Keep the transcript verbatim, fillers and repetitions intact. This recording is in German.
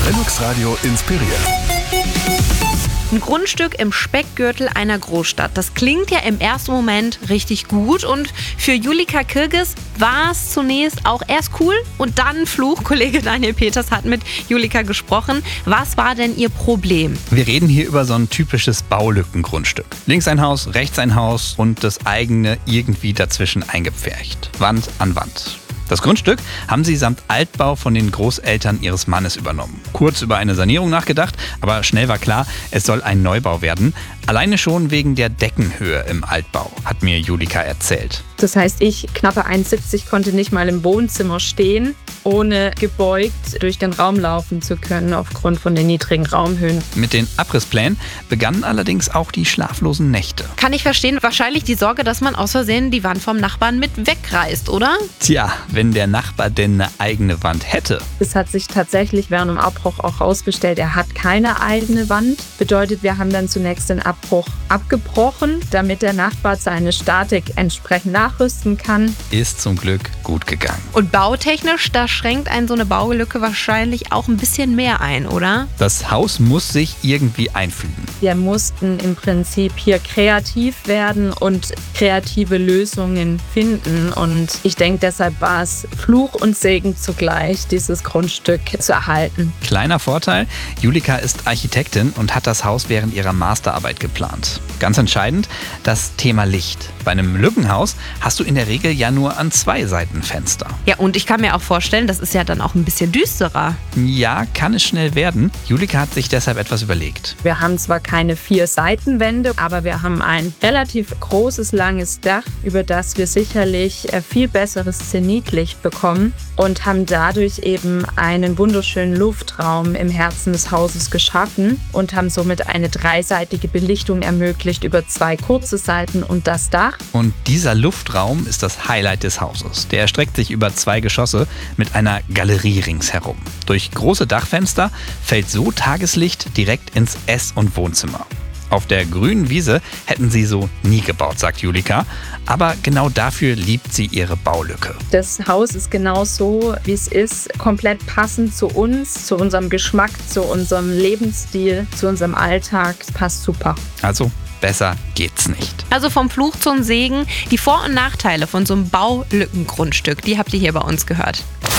Lennox Radio inspiriert. Ein Grundstück im Speckgürtel einer Großstadt. Das klingt ja im ersten Moment richtig gut. Und für Julika Kirgis war es zunächst auch erst cool und dann Fluch. Kollege Daniel Peters hat mit Julika gesprochen. Was war denn ihr Problem? Wir reden hier über so ein typisches Baulückengrundstück. Links ein Haus, rechts ein Haus und das eigene irgendwie dazwischen eingepfercht. Wand an Wand. Das Grundstück haben sie samt Altbau von den Großeltern ihres Mannes übernommen. Kurz über eine Sanierung nachgedacht, aber schnell war klar, es soll ein Neubau werden. Alleine schon wegen der Deckenhöhe im Altbau, hat mir Julika erzählt. Das heißt, ich, knappe eins Komma siebzig, konnte nicht mal im Wohnzimmer stehen, ohne gebeugt durch den Raum laufen zu können, aufgrund von den niedrigen Raumhöhen. Mit den Abrissplänen begannen allerdings auch die schlaflosen Nächte. Kann ich verstehen, wahrscheinlich die Sorge, dass man aus Versehen die Wand vom Nachbarn mit wegreißt, oder? Tja, wenn der Nachbar denn eine eigene Wand hätte. Es hat sich tatsächlich während dem Abbruch auch herausgestellt, er hat keine eigene Wand. Bedeutet, wir haben dann zunächst den Abbruch abgebrochen, damit der Nachbar seine Statik entsprechend nachrüsten kann. Ist zum Glück gut gegangen. Und bautechnisch, da schränkt einen so eine Baulücke wahrscheinlich auch ein bisschen mehr ein, oder? Das Haus muss sich irgendwie einfügen. Wir mussten im Prinzip hier kreativ werden und kreative Lösungen finden. Und ich denke, deshalb war es Fluch und Segen zugleich, dieses Grundstück zu erhalten. Kleiner Vorteil, Julika ist Architektin und hat das Haus während ihrer Masterarbeit geplant. Ganz entscheidend, das Thema Licht. Bei einem Lückenhaus hast du in der Regel ja nur an zwei Seiten Fenster. Ja, und ich kann mir auch vorstellen, das ist ja dann auch ein bisschen düsterer. Ja, kann es schnell werden. Julika hat sich deshalb etwas überlegt. Wir haben zwar keine vier Seitenwände, aber wir haben ein relativ großes, langes Dach, über das wir sicherlich viel besseres Zenitlicht bekommen und haben dadurch eben einen wunderschönen Luftraum im Herzen des Hauses geschaffen und haben somit eine dreiseitige Belichtung ermöglicht über zwei kurze Seiten und das Dach. Und dieser Luftraum ist das Highlight des Hauses. Der erstreckt sich über zwei Geschosse mit einer Galerie ringsherum. Durch große Dachfenster fällt so Tageslicht direkt ins Ess- und Wohnzimmer. Auf der grünen Wiese hätten sie so nie gebaut, sagt Julika. Aber genau dafür liebt sie ihre Baulücke. Das Haus ist genau so, wie es ist, komplett passend zu uns, zu unserem Geschmack, zu unserem Lebensstil, zu unserem Alltag. Es passt super. Also besser geht's nicht. Also vom Fluch zum Segen, die Vor- und Nachteile von so einem Baulückengrundstück, die habt ihr hier bei uns gehört.